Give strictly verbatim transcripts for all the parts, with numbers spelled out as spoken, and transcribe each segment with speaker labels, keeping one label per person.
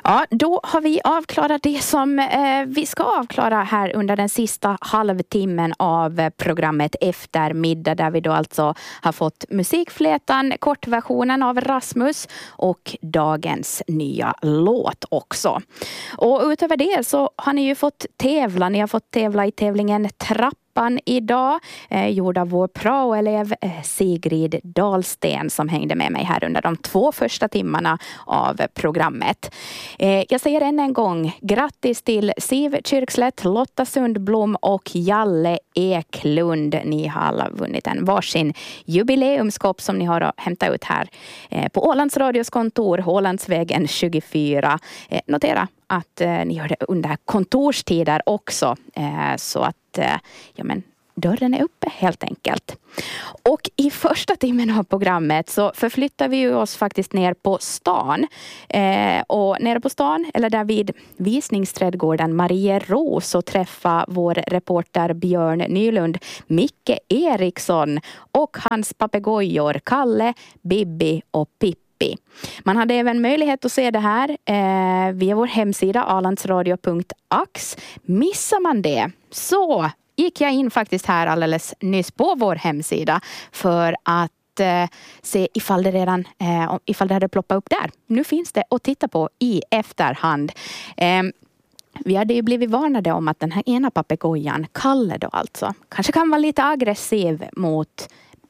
Speaker 1: Ja, då har vi avklarat det som eh, vi ska avklara här under den sista halvtimmen av eh, programmet Eftermiddag, där vi då alltså har fått musikflätan, kortversionen av Rasmus och dagens nya låt också. Och utöver det så har ni ju fått tävla. Ni har fått tävla i tävlingen Trappan idag, eh, gjord av vår praoelev eh, Sigrid Dahlsten, som hängde med mig här under de två första timmarna av programmet. Eh, jag säger än en gång grattis till Siv Kyrkslätt, Lotta Sundblom och Jalle Eklund. Ni har alla vunnit en varsin jubileumskopp som ni har att hämta ut här eh, på Ålands radios kontor, Ålandsvägen tjugofyra. Eh, notera att eh, ni gör det under kontorstider också, eh, så att eh, ja, men dörren är uppe helt enkelt. Och i första timmen av programmet så förflyttar vi oss faktiskt ner på stan. Eh, och nere på stan, eller där vid visningsträdgården Mariero, så träffar vår reporter Björn Nylund Micke Eriksson och hans papegojor Kalle, Bibi och Pippi. Man hade även möjlighet att se det här eh, via vår hemsida alandsradio punkt ax. Missar man det så gick jag in faktiskt här alldeles nyss på vår hemsida för att eh, se ifall det redan eh, ifall det hade ploppat upp där. Nu finns det att titta på i efterhand. Eh, Vi hade ju blivit varnade om att den här ena papegojan, Kalle då alltså, kanske kan vara lite aggressiv mot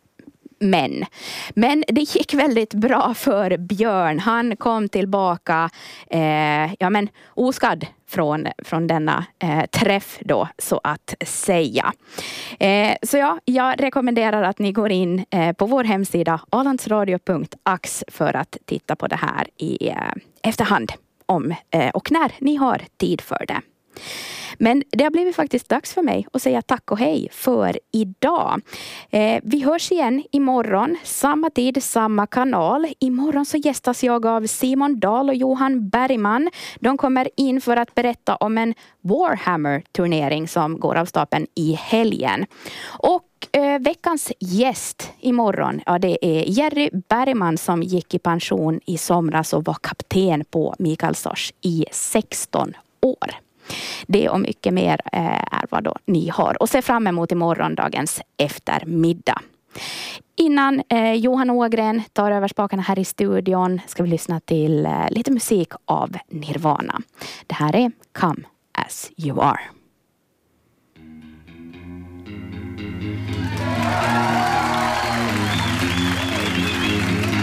Speaker 1: män. Men det gick väldigt bra för Björn. Han kom tillbaka eh, ja men oskadd från, från denna eh, träff då, så att säga. Eh, så ja, jag rekommenderar att ni går in eh, på vår hemsida alandsradio punkt ax för att titta på det här i eh, efterhand om eh, och när ni har tid för det. Men det har blivit faktiskt dags för mig att säga tack och hej för idag. Eh, vi hörs igen imorgon, samma tid, samma kanal. Imorgon så gästas jag av Simon Dahl och Johan Bergman. De kommer in för att berätta om en Warhammer-turnering som går av stapeln i helgen. Och eh, veckans gäst imorgon, ja, det är Jerry Bergman som gick i pension i somras och var kapten på Mikaelsfors i sexton år. Det och mycket mer är vad då ni har och se fram emot i morgondagens eftermiddag. Innan eh, Johan Ågren tar över spakarna här i studion ska vi lyssna till eh, lite musik av Nirvana. Det här är Come As You Are.